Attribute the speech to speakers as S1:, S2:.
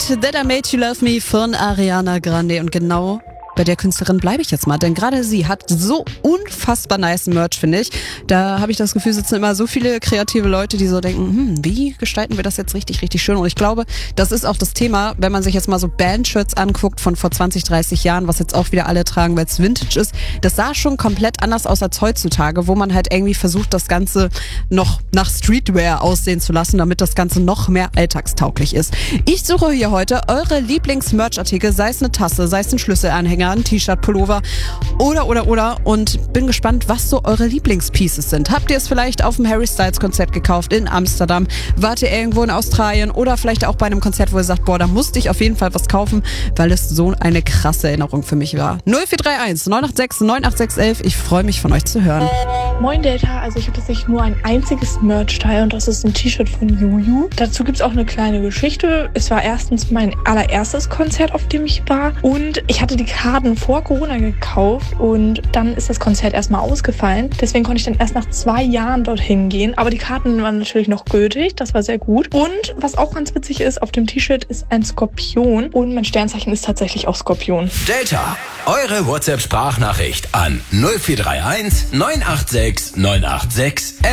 S1: That I Made You Love Me von Ariana Grande. Und genau bei der Künstlerin bleibe ich jetzt mal, denn gerade sie hat so unfassbar nice Merch, finde ich. Da habe ich das Gefühl, sitzen immer so viele kreative Leute, die so denken, wie gestalten wir das jetzt richtig, richtig schön? Und ich glaube, das ist auch das Thema, wenn man sich jetzt mal so Bandshirts anguckt von vor 20, 30 Jahren, was jetzt auch wieder alle tragen, weil es Vintage ist. Das sah schon komplett anders aus als heutzutage, wo man halt irgendwie versucht, das Ganze noch nach Streetwear aussehen zu lassen, damit das Ganze noch mehr alltagstauglich ist. Ich suche hier heute eure Lieblings-Merch-Artikel, sei es eine Tasse, sei es ein Schlüsselanhänger, ein T-Shirt, Pullover oder und bin gespannt, was so eure Lieblingspieces sind. Habt ihr es vielleicht auf dem Harry Styles Konzert gekauft in Amsterdam? Wart ihr irgendwo in Australien oder vielleicht auch bei einem Konzert, wo ihr sagt, da musste ich auf jeden Fall was kaufen, weil es so eine krasse Erinnerung für mich war. 0431 986 98611. Ich freue mich, von euch zu hören.
S2: Moin Delta, also ich habe tatsächlich nur ein einziges Merch-Teil und das ist ein T-Shirt von Juju. Dazu gibt's auch eine kleine Geschichte. Es war erstens mein allererstes Konzert, auf dem ich war und ich hatte die Karten vor Corona gekauft und dann ist das Konzert erstmal ausgefallen. Deswegen konnte ich dann erst nach 2 Jahren dorthin gehen, aber die Karten waren natürlich noch gültig, das war sehr gut. Und was auch ganz witzig ist, auf dem T-Shirt ist ein Skorpion und mein Sternzeichen ist tatsächlich auch Skorpion.
S3: Delta, eure WhatsApp-Sprachnachricht an 0431 986 986